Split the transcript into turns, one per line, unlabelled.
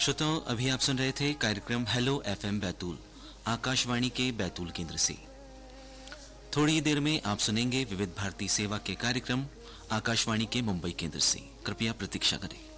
श्रोताओं, अभी आप सुन रहे थे कार्यक्रम हेलो एफएम बैतूल, आकाशवाणी के बैतूल केंद्र से। थोड़ी देर में आप सुनेंगे विविध भारती सेवा के कार्यक्रम आकाशवाणी के मुंबई केंद्र से। कृपया प्रतीक्षा करें।